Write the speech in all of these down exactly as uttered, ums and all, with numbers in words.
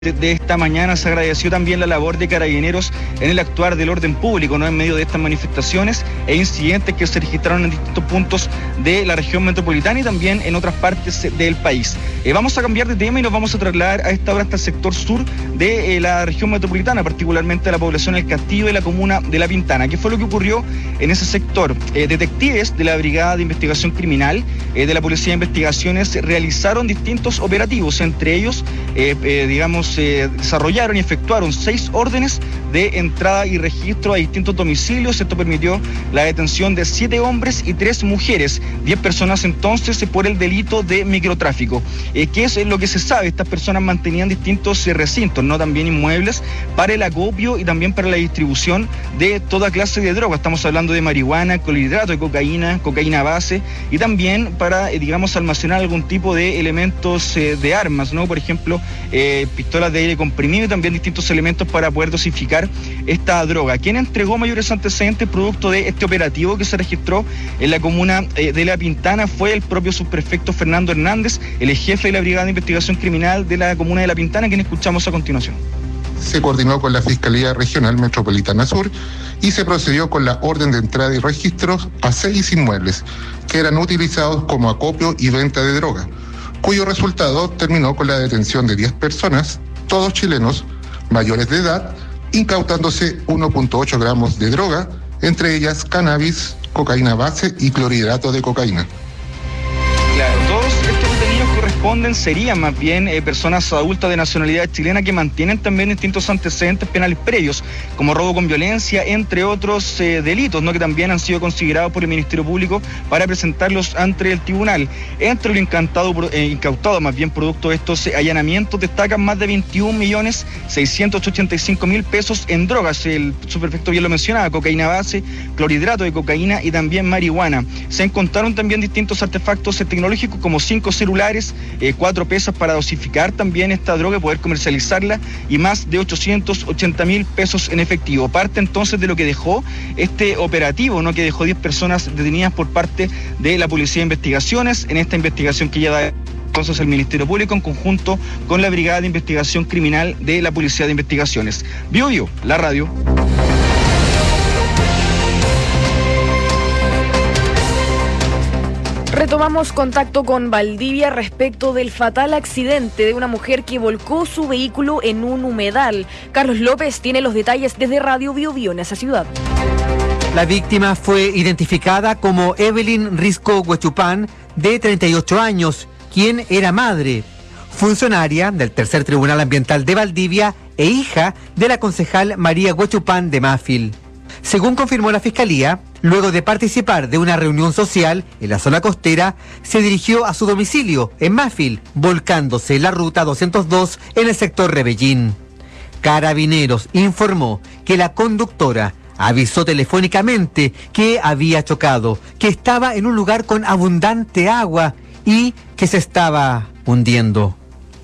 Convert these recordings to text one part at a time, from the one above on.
de esta mañana se agradeció también la labor de Carabineros en el actuar del orden público, ¿no?, en medio de estas manifestaciones e incidentes que se registraron en distintos puntos de la región metropolitana y también en otras partes del país. Eh, vamos a cambiar de tema y nos vamos a trasladar a esta hora hasta el sector sur de eh, la región metropolitana, particularmente a la población del Castillo y la comuna de La Pintana. ¿Qué fue lo que ocurrió en ese sector? Eh, detectives de la Brigada de Investigación Criminal eh, de la Policía de Investigaciones realizaron distintos operativos, entre ellos, eh, eh, digamos, se desarrollaron y efectuaron seis órdenes de entrada y registro a distintos domicilios. Esto permitió la detención de siete hombres y tres mujeres, diez personas entonces por el delito de microtráfico. Eh, ¿Qué es lo que se sabe? Estas personas mantenían distintos eh, recintos, no también inmuebles, para el acopio y también para la distribución de toda clase de droga. Estamos hablando de marihuana, clorhidrato de cocaína, cocaína base y también para, eh, digamos, almacenar algún tipo de elementos eh, de armas, ¿no? Por ejemplo, eh, pistolas de aire comprimido y también distintos elementos para poder dosificar esta droga. ¿Quién entregó mayores antecedentes producto de este operativo que se registró en la comuna eh, de La Pintana? Fue el propio subprefecto Fernando Hernández, el jefe de la Brigada de Investigación Criminal de la comuna de La Pintana, quien escuchamos a continuación. Se coordinó con la Fiscalía Regional Metropolitana Sur y se procedió con la orden de entrada y registros a seis inmuebles que eran utilizados como acopio y venta de droga, cuyo resultado terminó con la detención de diez personas, todos chilenos, mayores de edad, incautándose uno punto ocho gramos de droga, entre ellas cannabis, cocaína base y clorhidrato de cocaína. Claro, todos estos detenidos corresponden, serían más bien eh, personas adultas de nacionalidad chilena que mantienen también distintos antecedentes penales previos, como robo con violencia, entre otros eh, delitos, ¿no?, que también han sido considerados por el Ministerio Público para presentarlos ante el tribunal. Entre lo incautado, eh, incautado más bien producto de estos eh, allanamientos, destacan más de veintiún millones seiscientos ochenta y cinco mil pesos en drogas. El subprefecto bien lo mencionaba: cocaína base, clorhidrato de cocaína y también marihuana. Se encontraron también distintos artefactos eh, tecnológicos como cinco celulares, eh, cuatro pesas para dosificar también esta droga y poder comercializarla y más de ochocientos ochenta mil pesos en efectivo. Parte entonces de lo que dejó este operativo, ¿no?, que dejó diez personas detenidas por parte de la Policía de Investigaciones en esta investigación que ya da entonces el Ministerio Público en conjunto con la Brigada de Investigación Criminal de la Policía de Investigaciones. Bio Bio, la radio. Retomamos contacto con Valdivia respecto del fatal accidente de una mujer que volcó su vehículo en un humedal. Carlos López tiene los detalles desde Radio Bio Bio en esa ciudad. La víctima fue identificada como Evelyn Risco Huechupán, de treinta y ocho años, quien era madre, funcionaria del Tercer Tribunal Ambiental de Valdivia e hija de la concejal María Huechupán de Mafil. Según confirmó la Fiscalía, luego de participar de una reunión social en la zona costera, se dirigió a su domicilio en Mafil, volcándose en la ruta doscientos dos en el sector Rebellín. Carabineros informó que la conductora avisó telefónicamente que había chocado, que estaba en un lugar con abundante agua y que se estaba hundiendo.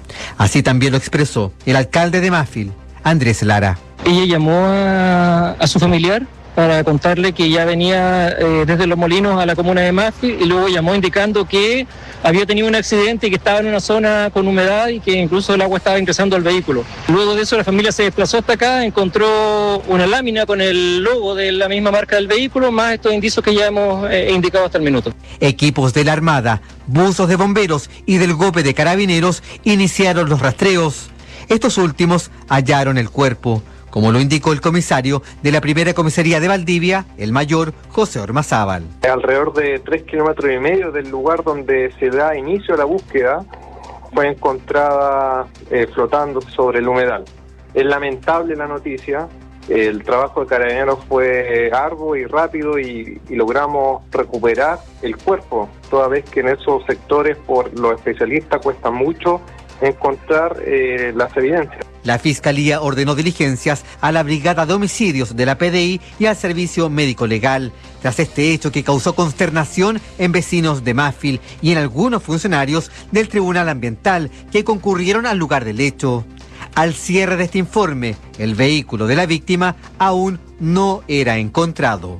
Así también lo expresó el alcalde de Mafil, Andrés Lara. Ella llamó a, a su familiar para contarle que ya venía eh, desde Los Molinos a la comuna de Mafil y luego llamó indicando que había tenido un accidente y que estaba en una zona con humedad y que incluso el agua estaba ingresando al vehículo. Luego de eso la familia se desplazó hasta acá, encontró una lámina con el logo de la misma marca del vehículo, más estos indicios que ya hemos eh, indicado hasta el minuto. Equipos de la Armada, buzos de bomberos y del GOPE de Carabineros iniciaron los rastreos. Estos últimos hallaron el cuerpo, como lo indicó el comisario de la primera comisaría de Valdivia, el mayor José Ormazábal. Alrededor de tres kilómetros y medio del lugar donde se da inicio a la búsqueda, fue encontrada eh, flotando sobre el humedal. Es lamentable la noticia. El trabajo de Carabineros fue arduo y rápido y, y logramos recuperar el cuerpo, toda vez que en esos sectores, por los especialistas, cuesta mucho encontrar eh, las evidencias. La Fiscalía ordenó diligencias a la Brigada de Homicidios de la P D I y al Servicio Médico Legal, tras este hecho que causó consternación en vecinos de Mafil y en algunos funcionarios del Tribunal Ambiental que concurrieron al lugar del hecho. Al cierre de este informe, el vehículo de la víctima aún no era encontrado.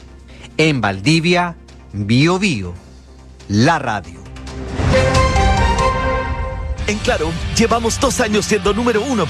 En Valdivia, Bio Bio, la radio. En Claro, llevamos dos años siendo número uno